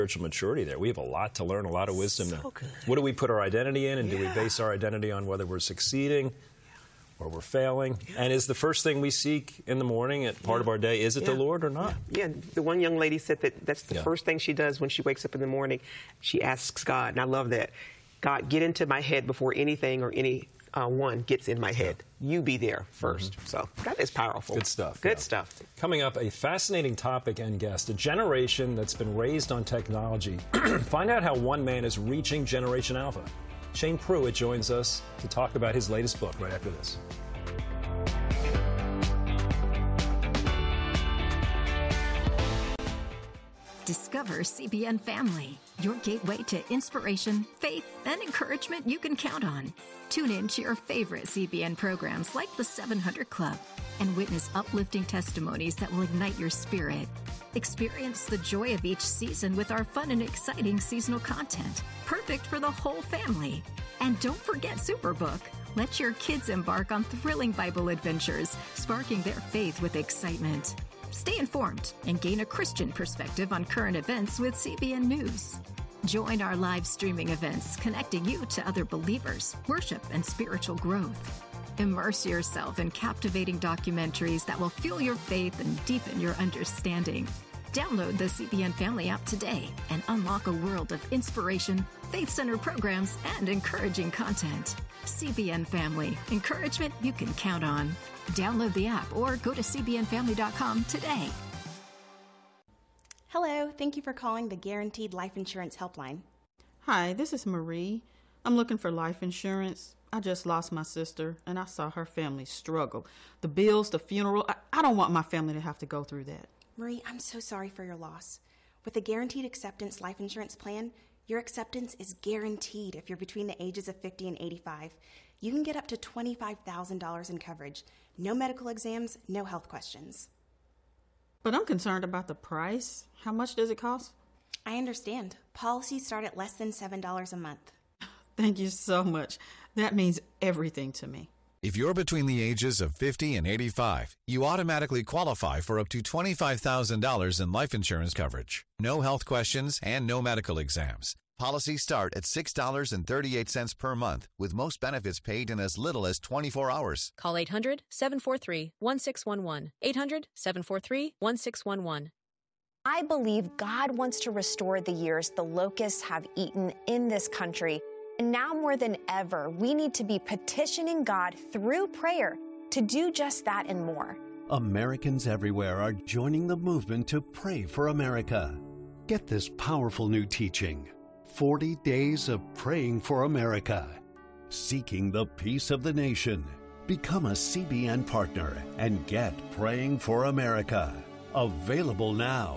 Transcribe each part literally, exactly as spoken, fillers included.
spiritual maturity there. We have a lot to learn, a lot of wisdom so there. Good. What do we put our identity in, and yeah. do we base our identity on whether we're succeeding or we're failing? Yeah. And is the first thing we seek in the morning at part yeah. of our day, is it yeah. the Lord or not? Yeah. yeah, the one young lady said that that's the yeah. first thing she does when she wakes up in the morning. She asks God, and I love that. God, get into my head before anything or any uh, one gets in my head. Yeah. You be there first. Mm-hmm. So that is powerful. Good stuff. Good yeah. stuff. Coming up, a fascinating topic and guest, a generation that's been raised on technology. Find out how one man is reaching Generation Alpha. Shane Pruitt joins us to talk about his latest book right after this. Discover C B N Family, your gateway to inspiration, faith, and encouragement you can count on. Tune in to your favorite C B N programs like the seven hundred Club and witness uplifting testimonies that will ignite your spirit. Experience the joy of each season with our fun and exciting seasonal content, perfect for the whole family. And don't forget Superbook. Let your kids embark on thrilling Bible adventures, sparking their faith with excitement. Stay informed and gain a Christian perspective on current events with C B N News. Join our live streaming events, connecting you to other believers, worship, and spiritual growth. Immerse yourself in captivating documentaries that will fuel your faith and deepen your understanding. Download the C B N Family app today and unlock a world of inspiration, faith-centered programs, and encouraging content. C B N Family, encouragement you can count on. Download the app or go to c b n family dot com today. Hello, thank you for calling the Guaranteed Life Insurance Helpline. Hi, this is Marie. I'm looking for life insurance. I just lost my sister, and I saw her family struggle. The bills, the funeral, I, I don't want my family to have to go through that. Marie, I'm so sorry for your loss. With the Guaranteed Acceptance Life Insurance Plan, your acceptance is guaranteed if you're between the ages of fifty and eighty-five. You can get up to twenty-five thousand dollars in coverage. No medical exams, no health questions. But I'm concerned about the price. How much does it cost? I understand. Policies start at less than seven dollars a month. Thank you so much. That means everything to me. If you're between the ages of fifty and eighty-five, you automatically qualify for up to twenty-five thousand dollars in life insurance coverage. No health questions and no medical exams. Policies start at six dollars and thirty-eight cents per month, with most benefits paid in as little as twenty-four hours. Call eight hundred, seven four three, one six one one. eight hundred, seven four three, one six one one. I believe God wants to restore the years the locusts have eaten in this country. And now more than ever, we need to be petitioning God through prayer to do just that and more. Americans everywhere are joining the movement to pray for America. Get this powerful new teaching, forty days of Praying for America, seeking the peace of the nation. Become a C B N partner and get Praying for America. Available now.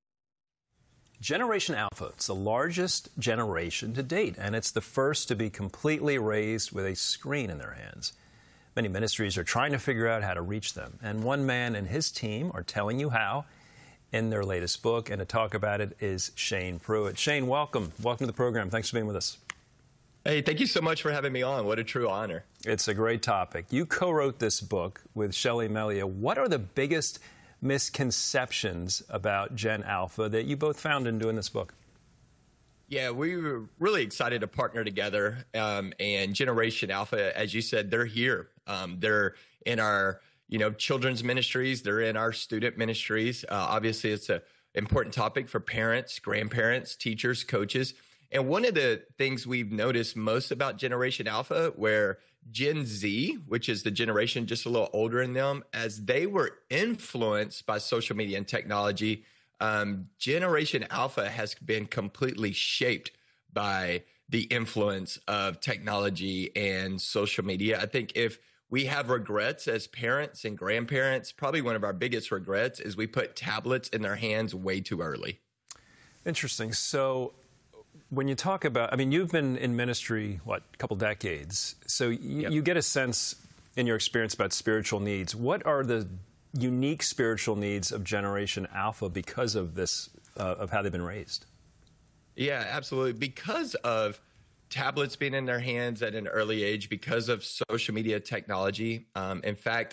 Generation Alpha, it's the largest generation to date, and it's the first to be completely raised with a screen in their hands. Many ministries are trying to figure out how to reach them, and one man and his team are telling you how in their latest book, and to talk about it is Shane Pruitt. Shane, welcome. Welcome to the program. Thanks for being with us. Hey, thank you so much for having me on. What a true honor. It's a great topic. You co-wrote this book with Shelley Melia. What are the biggest misconceptions about Gen Alpha that you both found in doing this book? Yeah, we were really excited to partner together. Um, and Generation Alpha, as you said, they're here. Um, they're in our, you know, children's ministries. They're in our student ministries. Uh, obviously, it's an important topic for parents, grandparents, teachers, coaches. And one of the things we've noticed most about Generation Alpha, where Gen Z, which is the generation just a little older than them, as they were influenced by social media and technology, um, Generation Alpha has been completely shaped by the influence of technology and social media. I think if we have regrets as parents and grandparents, probably one of our biggest regrets is we put tablets in their hands way too early. Interesting. So when you talk about, I mean, you've been in ministry, what, a couple decades. So y- yep. you get a sense in your experience about spiritual needs. What are the unique spiritual needs of Generation Alpha because of this, uh, of how they've been raised? Yeah, absolutely. Because of tablets being in their hands at an early age, because of social media technology. Um, in fact,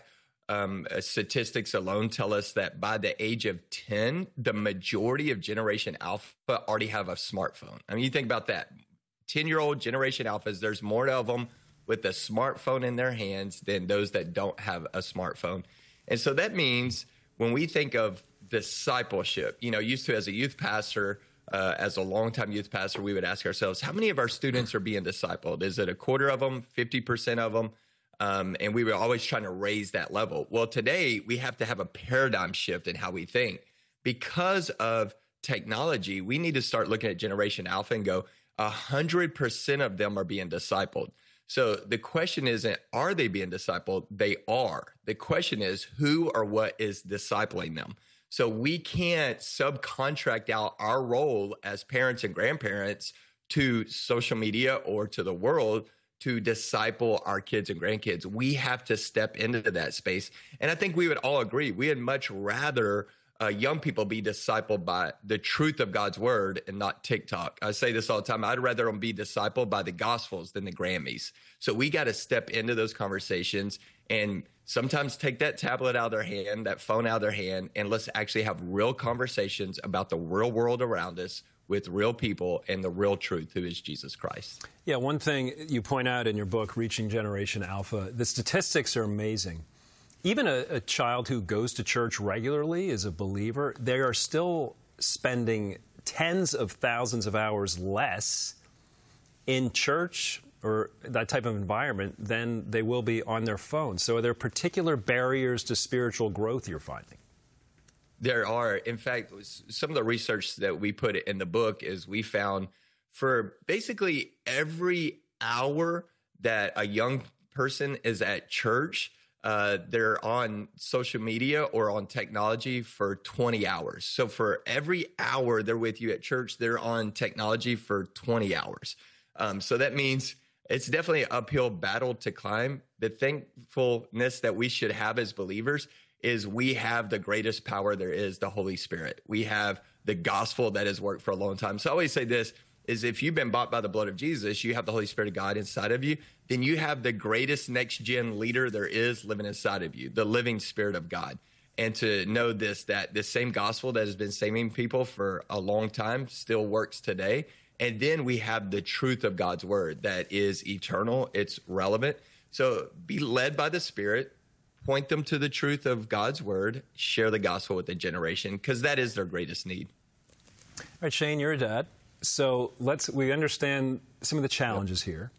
um, uh, statistics alone tell us that by the age of ten, the majority of Generation Alpha already have a smartphone. I mean, you think about that. ten-year-old Generation Alphas, there's more of them with a smartphone in their hands than those that don't have a smartphone. And so that means when we think of discipleship, you know, used to as a youth pastor, uh, as a longtime youth pastor, we would ask ourselves, how many of our students are being discipled? Is it a quarter of them, fifty percent of them? Um, and we were always trying to raise that level. Well, today we have to have a paradigm shift in how we think. Because of technology, we need to start looking at Generation Alpha and go, one hundred percent of them are being discipled. So the question isn't, are they being discipled? They are. The question is, who or what is discipling them? So we can't subcontract out our role as parents and grandparents to social media or to the world to disciple our kids and grandkids. We have to step into that space. And I think we would all agree, we would much rather uh, young people be discipled by the truth of God's word and not TikTok. I say this all the time. I'd rather them be discipled by the Gospels than the Grammys. So we got to step into those conversations and sometimes take that tablet out of their hand, that phone out of their hand, and let's actually have real conversations about the real world around us with real people and the real truth, who is Jesus Christ. Yeah, one thing you point out in your book, Reaching Generation Alpha, the statistics are amazing. Even a, a child who goes to church regularly, is a believer, they are still spending tens of thousands of hours less in church or that type of environment than they will be on their phone. So are there particular barriers to spiritual growth you're finding? There are. In fact, some of the research that we put in the book is we found for basically every hour that a young person is at church, uh, they're on social media or on technology for twenty hours. So for every hour they're with you at church, they're on technology for twenty hours. Um, so that means it's definitely an uphill battle to climb. The thankfulness that we should have as believers is we have the greatest power there is, the Holy Spirit. We have the gospel that has worked for a long time. So I always say this, is if you've been bought by the blood of Jesus, you have the Holy Spirit of God inside of you, then you have the greatest next-gen leader there is living inside of you, the living Spirit of God. And to know this, that this same gospel that has been saving people for a long time still works today. And then we have the truth of God's word that is eternal, it's relevant. So be led by the Spirit. Point them to the truth of God's word, share the gospel with the generation, because that is their greatest need. All right, Shane, you're a dad. So let's, we understand some of the challenges yep. here.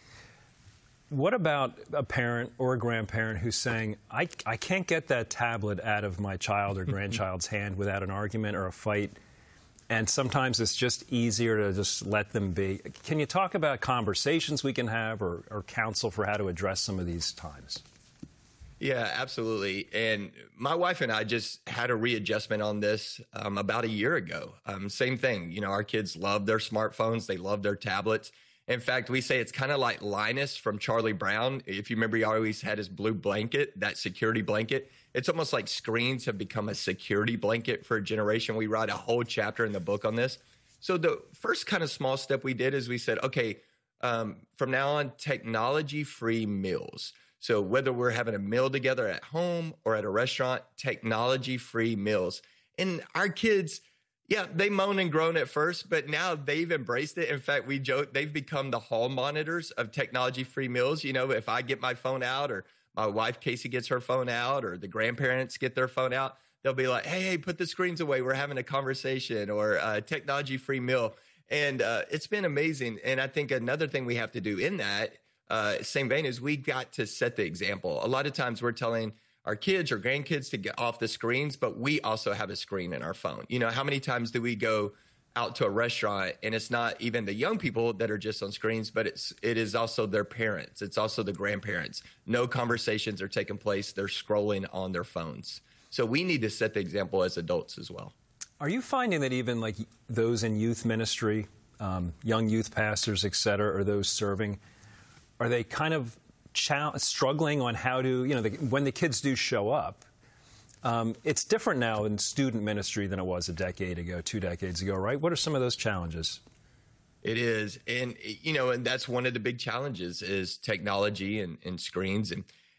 What about a parent or a grandparent who's saying, I, I can't get that tablet out of my child or grandchild's hand without an argument or a fight, and sometimes it's just easier to just let them be. Can you talk about conversations we can have or, or counsel for how to address some of these times? Yeah, absolutely. And my wife and I just had a readjustment on this um, about a year ago. Um, same thing. You know, our kids love their smartphones. They love their tablets. In fact, we say it's kind of like Linus from Charlie Brown. If you remember, he always had his blue blanket, that security blanket. It's almost like screens have become a security blanket for a generation. We write a whole chapter in the book on this. So the first kind of small step we did is we said, okay, um, from now on, technology-free meals. So whether we're having a meal together at home or at a restaurant, technology-free meals. And our kids, yeah, they moan and groan at first, but now they've embraced it. In fact, we joke, they've become the hall monitors of technology-free meals. You know, if I get my phone out or my wife, Casey, gets her phone out or the grandparents get their phone out, they'll be like, hey, hey, put the screens away. We're having a conversation or a technology-free meal. And uh, it's been amazing. And I think another thing we have to do in that, Uh, same vein as we got to set the example. A lot of times we're telling our kids or grandkids to get off the screens, but we also have a screen in our phone. You know, how many times do we go out to a restaurant and it's not even the young people that are just on screens, but it's, it is also their parents. It's also the grandparents. No conversations are taking place. They're scrolling on their phones. So we need to set the example as adults as well. Are you finding that even like those in youth ministry, um, young youth pastors, et cetera, or those serving, are they kind of ch- struggling on how to, you know, the, when the kids do show up, um, it's different now in student ministry than it was a decade ago, two decades ago, right? What are some of those challenges? It is. And, you know, and that's one of the big challenges is technology and, and screens. And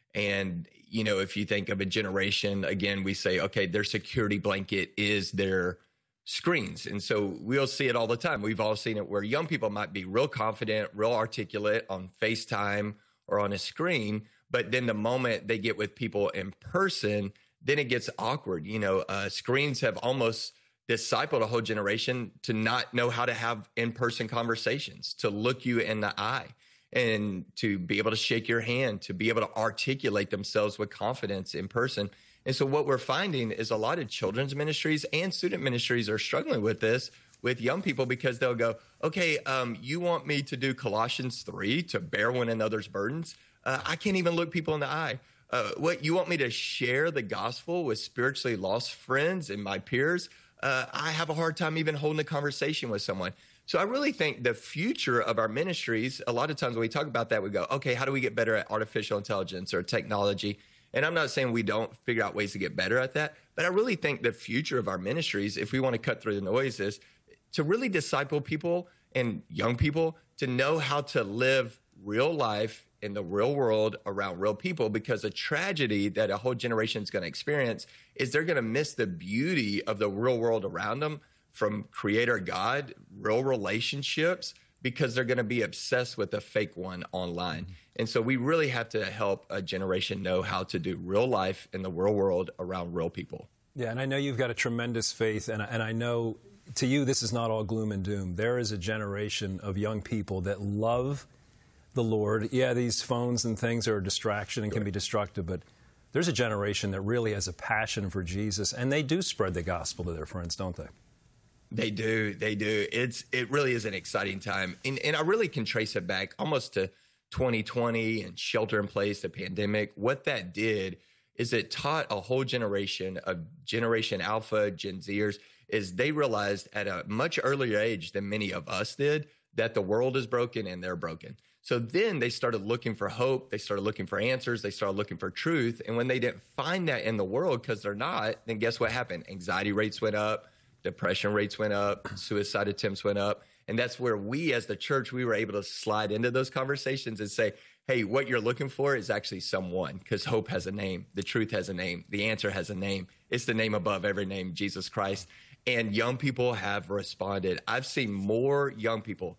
And, you know, if you think of a generation, again, we say, okay, their security blanket is their screens. And so we'll see it all the time. We've all seen it where young people might be real confident, real articulate on FaceTime or on a screen. But then the moment they get with people in person, then it gets awkward. You know, uh, screens have almost discipled a whole generation to not know how to have in-person conversations, to look you in the eye and to be able to shake your hand, to be able to articulate themselves with confidence in person. And so what we're finding is a lot of children's ministries and student ministries are struggling with this with young people, because they'll go, okay, um, you want me to do Colossians three, to bear one another's burdens? Uh, I can't even look people in the eye. Uh, what, you want me to share the gospel with spiritually lost friends and my peers? Uh, I have a hard time even holding a conversation with someone. So I really think the future of our ministries, a lot of times when we talk about that, we go, okay, how do we get better at artificial intelligence or technology? And I'm not saying we don't figure out ways to get better at that, but I really think the future of our ministries, if we want to cut through the noise, is to really disciple people and young people to know how to live real life in the real world around real people, because a tragedy that a whole generation is going to experience is they're going to miss the beauty of the real world around them from Creator God, real relationships, because they're going to be obsessed with the fake one online. Mm-hmm. And so we really have to help a generation know how to do real life in the real world around real people. Yeah, and I know you've got a tremendous faith, and, and I know to you this is not all gloom and doom. There is a generation of young people that love the Lord. Yeah, these phones and things are a distraction and can be destructive, but there's a generation that really has a passion for Jesus, and they do spread the gospel to their friends, don't they? They do. They do. It's it really is an exciting time. And, and I really can trace it back almost to twenty twenty and shelter in place, the pandemic. What that did is it taught a whole generation of Generation Alpha, Gen Zers, is they realized at a much earlier age than many of us did that the world is broken and they're broken. So then they started looking for hope. They started looking for answers. They started looking for truth. And when they didn't find that in the world because they're not, then guess what happened? Anxiety rates went up. Depression rates went up, suicide attempts went up. And that's where we as the church, we were able to slide into those conversations and say, hey, what you're looking for is actually someone, because hope has a name. The truth has a name. The answer has a name. It's the name above every name, Jesus Christ. And young people have responded. I've seen more young people,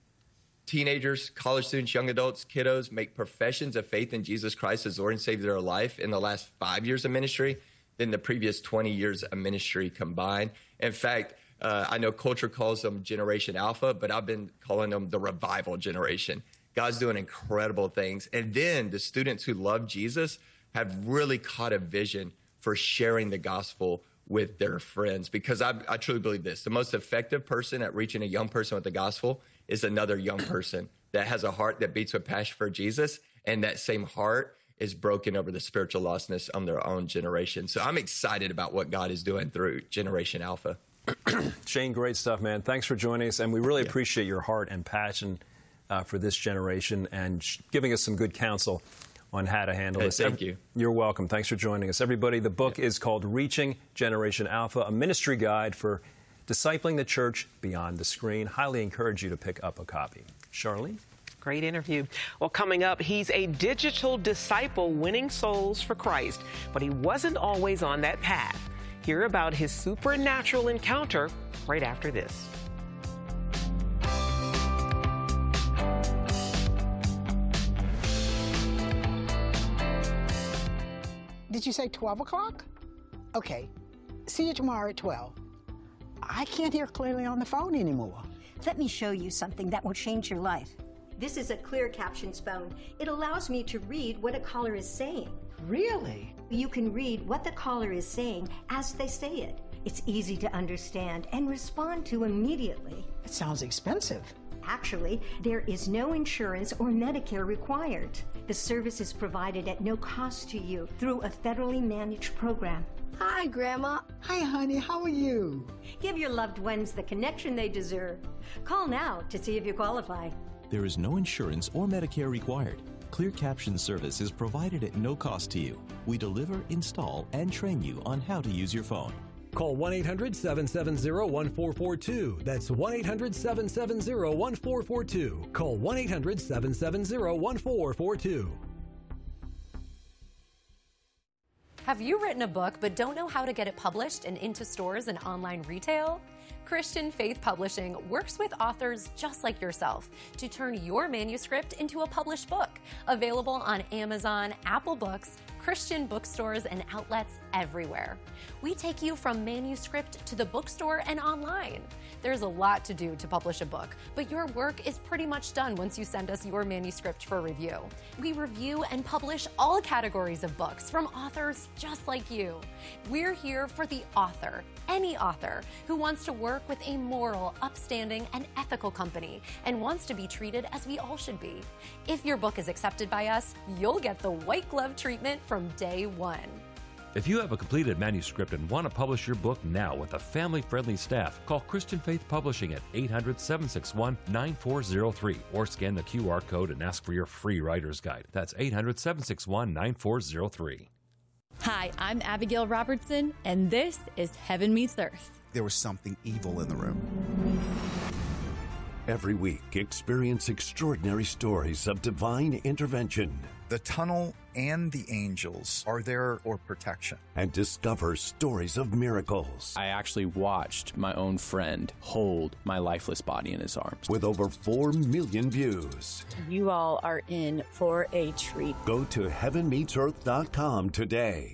teenagers, college students, young adults, kiddos, make professions of faith in Jesus Christ as Lord and Savior of their life in the last five years of ministry than the previous twenty years of ministry combined. In fact, uh, I know culture calls them Generation Alpha, but I've been calling them the revival generation. God's doing incredible things. And then the students who love Jesus have really caught a vision for sharing the gospel with their friends, because I, I truly believe this. The most effective person at reaching a young person with the gospel is another young person that has a heart that beats with passion for Jesus, and that same heart is broken over the spiritual lostness of their own generation. So I'm excited about what God is doing through Generation Alpha. Shane, great stuff, man. Thanks for joining us, and we really yeah. appreciate your heart and passion uh, for this generation and sh- giving us some good counsel on how to handle hey, this. Thank you. You're welcome. Thanks for joining us. Everybody, the book yeah. is called Reaching Generation Alpha, a ministry guide for discipling the church beyond the screen. Highly encourage you to pick up a copy. Charlene? Great interview. Well, coming up, he's a digital disciple winning souls for Christ, but he wasn't always on that path. Hear about his supernatural encounter right after this. Did you say twelve o'clock? Okay. See you tomorrow at twelve. I can't hear clearly on the phone anymore. Let me show you something that will change your life. This is a Clear Captions phone. It allows me to read what a caller is saying. Really? You can read what the caller is saying as they say it. It's easy to understand and respond to immediately. It sounds expensive. Actually, there is no insurance or Medicare required. The service is provided at no cost to you through a federally managed program. Hi, Grandma. Hi, honey. How are you? Give your loved ones the connection they deserve. Call now to see if you qualify. There is no insurance or Medicare required. Clear Caption service is provided at no cost to you. We deliver, install, and train you on how to use your phone. Call one eight hundred seven seven zero one four four two. That's one eight hundred seven seven zero one four four two. Call one eight hundred seven seven zero one four four two. Have you written a book but don't know how to get it published and into stores and online retail? Christian Faith Publishing works with authors just like yourself to turn your manuscript into a published book. Available on Amazon, Apple Books, Christian bookstores, and outlets everywhere. We take you from manuscript to the bookstore and online. There's a lot to do to publish a book, but your work is pretty much done once you send us your manuscript for review. We review and publish all categories of books from authors just like you. We're here for the author, any author, who wants to work with a moral, upstanding, and ethical company and wants to be treated as we all should be. If your book is accepted by us, you'll get the white glove treatment from day one. If you have a completed manuscript and want to publish your book now with a family-friendly staff, call Christian Faith Publishing at eight hundred, seven six one, nine four zero three or scan the Q R code and ask for your free writer's guide. That's eight hundred, seven six one, nine four zero three. Hi, I'm Abigail Robertson, and this is Heaven Meets Earth. There was something evil in the room. Every week, experience extraordinary stories of divine intervention. The tunnel and the angels are there for protection. And discover stories of miracles. I actually watched my own friend hold my lifeless body in his arms. With over four million views. You all are in for a treat. Go to heaven meets earth dot com today.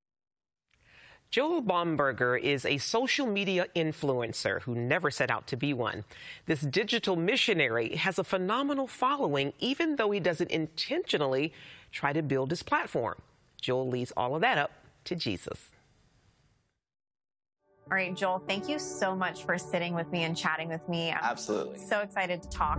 Joel Baumberger is a social media influencer who never set out to be one. This digital missionary has a phenomenal following, even though he doesn't intentionally try to build his platform. Joel leaves all of that up to Jesus. All right, Joel, thank you so much for sitting with me and chatting with me. I'm Absolutely. so excited to talk.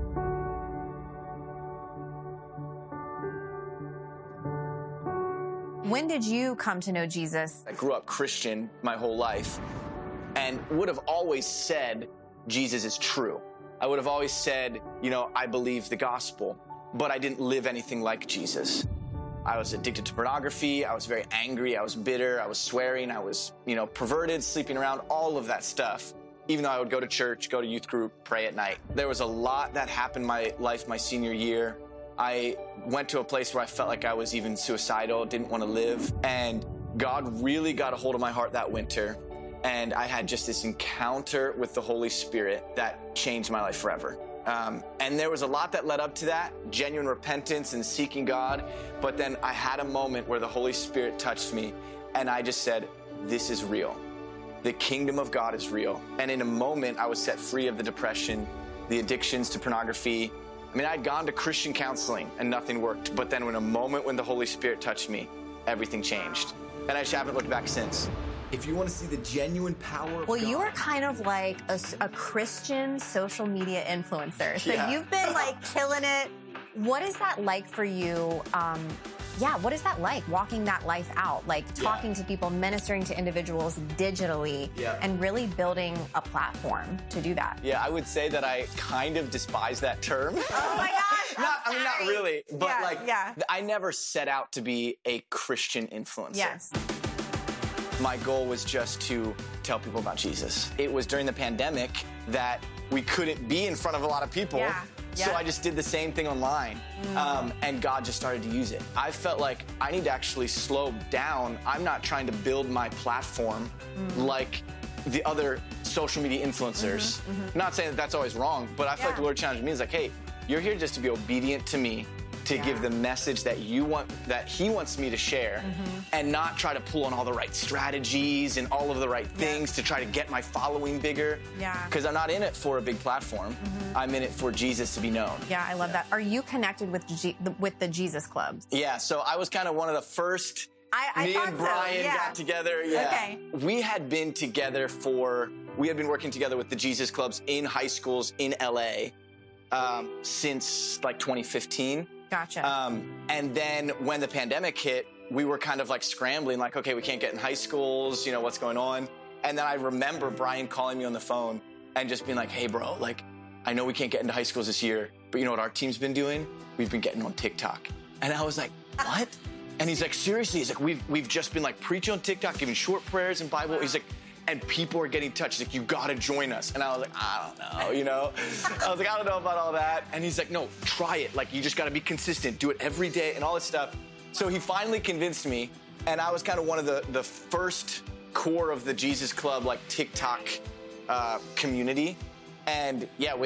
When did you come to know Jesus? I grew up Christian my whole life and would have always said Jesus is true. I would have always said, you know, I believe the gospel, but I didn't live anything like Jesus. I was addicted to pornography. I was very angry. I was bitter. I was swearing. I was, you know, perverted, sleeping around, all of that stuff. Even though I would go to church, go to youth group, pray at night. There was a lot that happened in my life my senior year. I went to a place where I felt like I was even suicidal, didn't want to live. And God really got a hold of my heart that winter. And I had just this encounter with the Holy Spirit that changed my life forever. Um, and there was a lot that led up to that, genuine repentance and seeking God. But then I had a moment where the Holy Spirit touched me and I just said, this is real. The kingdom of God is real. And in a moment, I was set free of the depression, the addictions to pornography. I mean, I'd gone to Christian counseling and nothing worked. But then in a moment when the Holy Spirit touched me, everything changed. And I just haven't looked back since. If you want to see the genuine power of Well, God, you are kind of like a, a Christian social media influencer. So Yeah. you've been like killing it. What is that like for you? Um, yeah, what is that like, walking that life out? Like talking Yeah. to people, ministering to individuals digitally, Yeah. and really building a platform to do that. Yeah, I would say that I kind of despise that term. Oh my gosh! not, I mean, not really, but Yeah, like, yeah. I never set out to be a Christian influencer. Yes. My goal was just to tell people about Jesus. It was during the pandemic that we couldn't be in front of a lot of people. Yeah. So Yeah. I just did the same thing online, Mm. um, and God just started to use it. I felt like I need to actually slow down. I'm not trying to build my platform Mm. like the other social media influencers. Mhm, mhm. Not saying that that's always wrong, but I feel like Yeah. the Lord challenged me. Is like, hey, you're here just to be obedient to me, to Yeah. give the message that you want, that He wants me to share, Mhm. and not try to pull on all the right strategies and all of the right things to try to get my following bigger. Yeah. Because I'm not in it for a big platform. Mhm. I'm in it for Jesus to be known. Yeah, I love that. Are you connected with G- the, with the Jesus Club? Yeah, so I was kind of one of the first. I, I me thought and so, Brian yeah. got together. Yeah. Okay. We had been together for, we had been working together with the Jesus Clubs in high schools in L A um, since like twenty fifteen. Gotcha. Um, and then when the pandemic hit, we were kind of like scrambling, like, okay, we can't get in high schools, you know, what's going on? And then I remember Brian calling me on the phone and just being like, hey, bro, like, I know we can't get into high schools this year, but you know what our team's been doing? We've been getting on TikTok. And I was like, what? And he's like, seriously? He's like, we've we've just been like preaching on TikTok, giving short prayers and Bible. He's like, and people are getting touched. He's like, you gotta join us. And I was like, I don't know, you know? I was like, I don't know about all that. And he's like, no, try it. Like, you just gotta be consistent. Do it every day and all this stuff. So he finally convinced me. And I was kind of one of the, the first core of the Jesus Club, like TikTok uh, community. And yeah,